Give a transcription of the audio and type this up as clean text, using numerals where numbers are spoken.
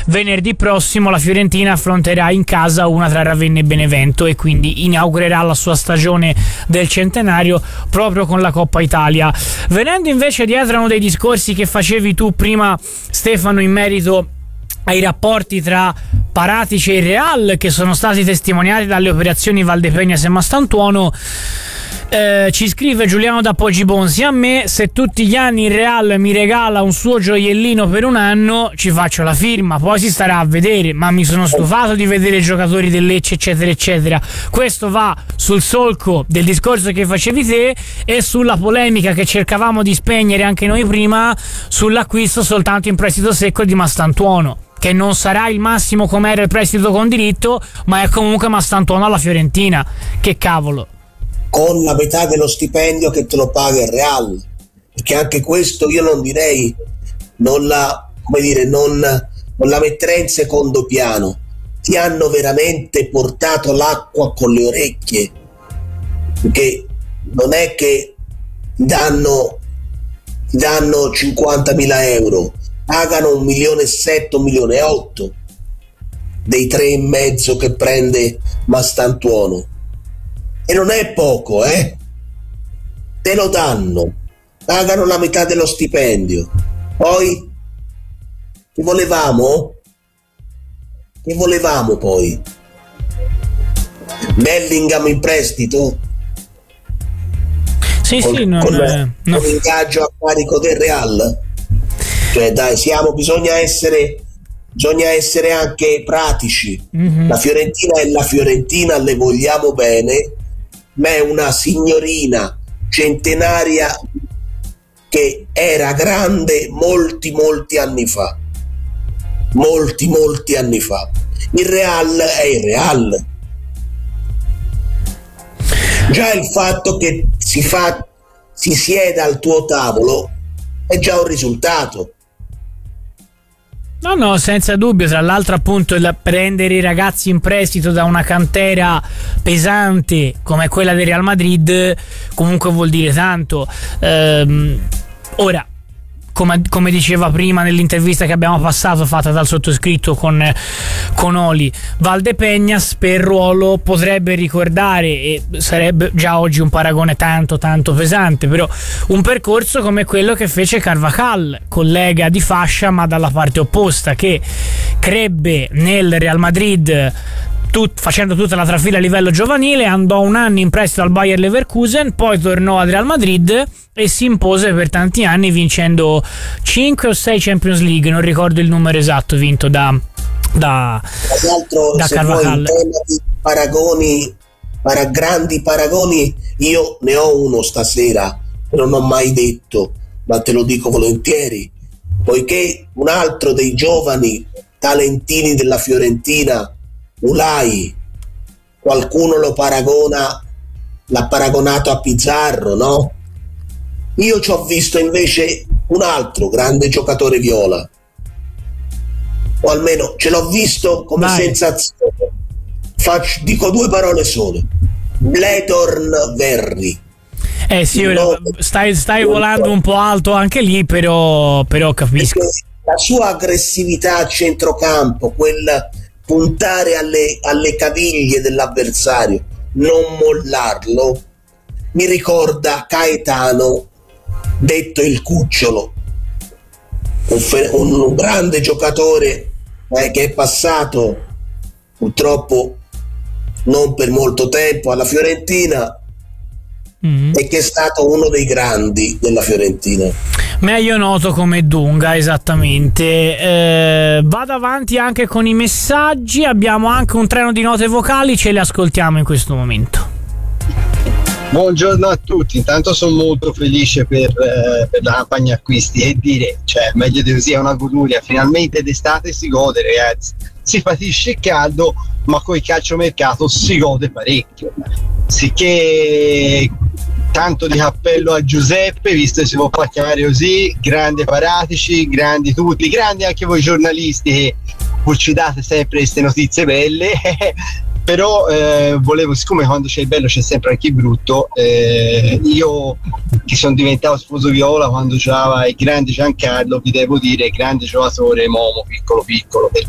venerdì prossimo la Fiorentina affronterà in casa una tra Ravenna e Benevento e quindi inaugurerà la sua stagione del centenario proprio con la Coppa Italia. Venendo invece dietro a uno dei discorsi che facevi tu prima, Stefano, in merito ai rapporti tra Paratici e il Real, che sono stati testimoniati dalle operazioni Valdepeñas e Mastantuono, ci scrive Giuliano da Poggibonsi: a me, se tutti gli anni il Real mi regala un suo gioiellino per un anno, ci faccio la firma, poi si starà a vedere, ma mi sono stufato di vedere i giocatori del Lecce eccetera eccetera. Questo va sul solco del discorso che facevi te e sulla polemica che cercavamo di spegnere anche noi prima sull'acquisto soltanto in prestito secco di Mastantuono, che non sarà il massimo come era il prestito con diritto, ma è comunque Mastantuono alla Fiorentina. Che cavolo, con la metà dello stipendio che te lo paga il Real, perché anche questo io non direi, non la metterei in secondo piano. Ti hanno veramente portato l'acqua con le orecchie, perché non è che danno 50.000 euro, pagano 1,7 milioni, 1,8 milioni dei 3,5 che prende Mastantuono. E non è poco, te lo danno, pagano la metà dello stipendio. Poi che volevamo poi? Bellingham in prestito? Con ingaggio a carico del Real? Cioè dai, bisogna essere anche pratici. La Fiorentina è la Fiorentina, le vogliamo bene, ma è una signorina centenaria che era grande molti anni fa. Molti anni fa. Il Real è il Real. Già il fatto che si sieda al tuo tavolo è già un risultato. No, senza dubbio. Tra l'altro, appunto, il prendere i ragazzi in prestito da una cantera pesante come quella del Real Madrid comunque vuol dire tanto. Ora, come diceva prima nell'intervista che abbiamo passato fatta dal sottoscritto con Oli, Valdepeñas per ruolo potrebbe ricordare, e sarebbe già oggi un paragone tanto pesante, però un percorso come quello che fece Carvajal, collega di fascia ma dalla parte opposta, che crebbe nel Real Madrid facendo tutta la trafila a livello giovanile, andò un anno in prestito al Bayer Leverkusen, poi tornò al Real Madrid e si impose per tanti anni vincendo 5 o 6 Champions League, non ricordo il numero esatto vinto da Carvajal. Grandi paragoni, io ne ho uno stasera, non ho mai detto, ma te lo dico volentieri, poiché un altro dei giovani talentini della Fiorentina, Ulai, qualcuno l'ha paragonato a Pizarro, no? Io ci ho visto invece un altro grande giocatore viola, o almeno ce l'ho visto come sensazione. Dico 2 parole sole: Bledorn Verri. Sì, stai volando un po' alto anche lì, però capisco. Perché la sua aggressività a centrocampo, quel puntare alle caviglie dell'avversario, non mollarlo, mi ricorda Caetano, detto il Cucciolo, un grande giocatore che è passato purtroppo non per molto tempo alla Fiorentina e che è stato uno dei grandi della Fiorentina. Meglio noto come Dunga, esattamente. Vado avanti anche con i messaggi. Abbiamo anche un treno di note vocali, ce le ascoltiamo in questo momento. Buongiorno a tutti, intanto sono molto felice per la campagna acquisti, e dire, cioè, meglio di così, è una goduria, finalmente d'estate si gode, ragazzi, si patisce il caldo, ma con il calciomercato si gode parecchio, sicché tanto di cappello a Giuseppe, visto che si può chiamare così, grande Paratici, grandi tutti, grandi anche voi giornalisti che ci date sempre queste notizie belle. Però volevo, siccome quando c'è il bello c'è sempre anche il brutto, io che sono diventato sposo viola quando giocava il grande Giancarlo, vi devo dire grande giocatore Momo, piccolo,